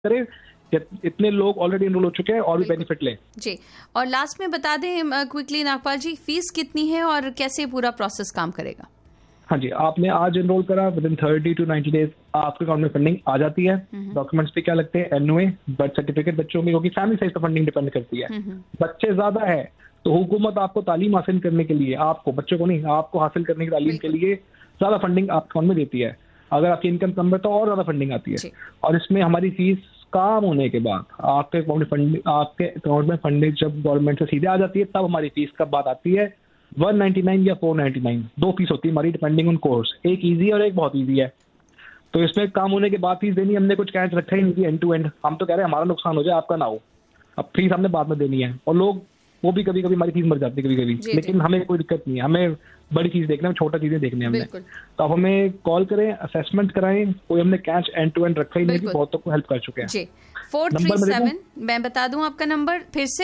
करें, इतने लोग ऑलरेडी एनरोल हो चुके हैं और भी बेनिफिट लें जी। और लास्ट में बता दें क्विकली नागपाल जी, फीस कितनी है और कैसे पूरा प्रोसेस काम करेगा? हाँ जी, आपने आज एनरोल करा, विद इन 30 to 90 डेज आपके अकाउंट में फंडिंग आ जाती है। डॉक्यूमेंट्स पे क्या लगते हैं? एनओए, बर्थ सर्टिफिकेट बच्चों में, क्योंकि फैमिली साइज पर फंडिंग डिपेंड करती है। बच्चे ज्यादा है तो हुकूमत आपको तालीम हासिल करने के लिए, आपको, बच्चों को नहीं, आपको हासिल करने की तालीम के लिए ज्यादा फंडिंग आपके अकाउंट में देती है। अगर आपकी इनकम कम है तो और ज्यादा फंडिंग आती है। और इसमें हमारी फीस काम होने के बाद आपके अकाउंट में फंडिंग जब गवर्नमेंट से सीधे आ जाती है, तब हमारी फीस कब बात आती है? 199 या 499, 2 फीस होती है हमारी डिपेंडिंग ऑन कोर्स। एक इजी है और एक बहुत इजी है। तो इसमें काम होने के बाद फीस देनी, हमने कुछ कैश रखा ही नहीं थी एंड टू एंड। हम तो कह रहे हैं हमारा नुकसान हो जाए, आपका ना हो। अब फीस हमने बाद में देनी है, और लोग वो भी कभी कभी हमारी फीस मर जाती है कभी कभी, लेकिन हमें कोई दिक्कत नहीं है। हमें बड़ी चीज देखना है, छोटा चीजें देखनी है हमने। तो आप हमें कॉल करें, असेसमेंट कराएं। कोई हमने कैश एंड टू एंड रखा ही नहीं, बहुतों को हेल्प कर चुके हैं जी। 437, मैं बता दूं आपका नंबर फिर से,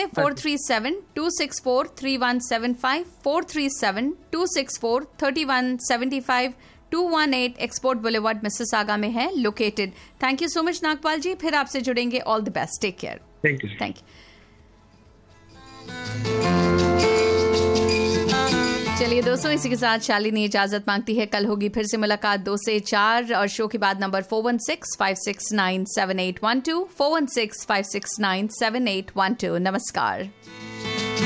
437-264-3175, 437-264-3175, 218 एक्सपोर्ट बुलेवार्ड मिसिसागा में है located. Thank you so much Nagpal जी, फिर आपसे जुड़ेंगे। All the best, take care. Thank you. चलिए दोस्तों, इसी के साथ शालिनी इजाजत मांगती है। कल होगी फिर से मुलाकात 2 से 4, और शो के बाद नंबर 416-569-7812, 416-569-7812। नमस्कार।